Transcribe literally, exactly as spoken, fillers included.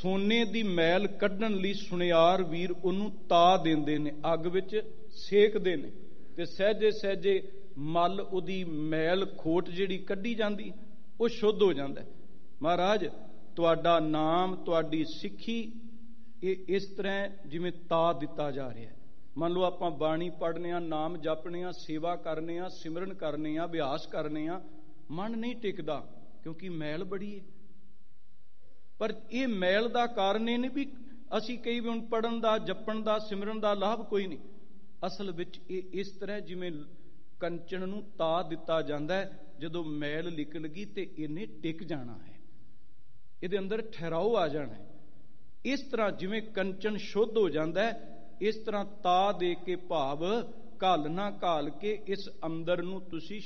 ਸੋਨੇ ਦੀ ਮੈਲ ਕੱਢਣ ਲਈ ਸੁਨਿਆਰ ਵੀਰ ਉਹਨੂੰ ਤਾ ਦਿੰਦੇ ਨੇ, ਅੱਗ ਵਿੱਚ ਸੇਕਦੇ ਨੇ, ਤੇ ਸਹਿਜੇ ਸਹਿਜੇ ਮਲ ਉਹਦੀ ਮੈਲ ਖੋਟ ਜਿਹੜੀ ਕੱਢੀ ਜਾਂਦੀ, ਉਹ ਸ਼ੁੱਧ ਹੋ ਜਾਂਦਾ। ਮਹਾਰਾਜ ਤੁਹਾਡਾ ਨਾਮ, ਤੁਹਾਡੀ ਸਿੱਖੀ, ਇਹ ਇਸ ਤਰ੍ਹਾਂ ਜਿਵੇਂ ਤਾ ਦਿੱਤਾ ਜਾ ਰਿਹਾ। ਮੰਨ ਲਓ ਆਪਾਂ ਬਾਣੀ ਪੜ੍ਹਨੇ ਆ, ਨਾਮ ਜਪਣੇ ਆ, ਸੇਵਾ ਕਰਨੇ ਆ, ਸਿਮਰਨ ਕਰਨੇ ਆ, ਅਭਿਆਸ ਕਰਨੇ ਆ, ਮਨ ਨਹੀਂ ਟਿਕਦਾ ਕਿਉਂਕਿ ਮੈਲ ਬੜੀ ਹੈ। ਪਰ ਇਹ ਮੈਲ ਦਾ ਕਾਰਨ ਇਹ ਨਹੀਂ ਵੀ ਅਸੀਂ ਕਈ ਵੀ ਹੁਣ ਪੜ੍ਹਨ ਦਾ, ਜਪਣ ਦਾ, ਸਿਮਰਨ ਦਾ ਲਾਭ ਕੋਈ ਨਹੀਂ। ਅਸਲ ਵਿੱਚ ਇਹ ਇਸ ਤਰ੍ਹਾਂ ਜਿਵੇਂ ਕੰਚਨ ਨੂੰ ਤਾ ਦਿੱਤਾ ਜਾਂਦਾ ਹੈ, ਜਦੋਂ ਮੈਲ ਨਿਕਲ ਗਈ ਤੇ ਇਹਨੇ ਟਿਕ ਜਾਣਾ ਹੈ, ਇਹਦੇ ਅੰਦਰ ਠਹਿਰਾਓ ਆ ਜਾਣਾ ਹੈ। ਇਸ ਤਰ੍ਹਾਂ ਜਿਵੇਂ ਕੰਚਨ ਸ਼ੁੱਧ ਹੋ ਜਾਂਦਾ ਹੈ, ਇਸ ਤਰ੍ਹਾਂ ਤਾ ਦੇ ਕੇ ਭਾਵ ਘਾਲ ਨਾ ਘਾਲ ਕੇ ਇਸ ਅੰਦਰ ਨੂੰ ਤੁਸੀਂ